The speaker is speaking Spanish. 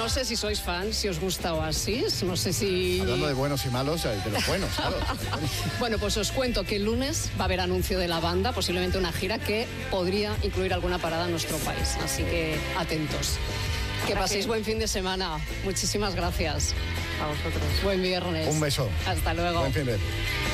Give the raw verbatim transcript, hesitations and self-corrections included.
no sé si sois fans, si os gusta Oasis, no sé si... Hablando de buenos y malos, de los buenos, claro. Bueno, pues os cuento que el lunes va a haber anuncio de la banda, posiblemente una gira que podría incluir alguna parada en nuestro país, así que atentos. Que paséis buen fin de semana. Muchísimas gracias. A vosotros. Buen viernes. Un beso. Hasta luego. Buen fin de...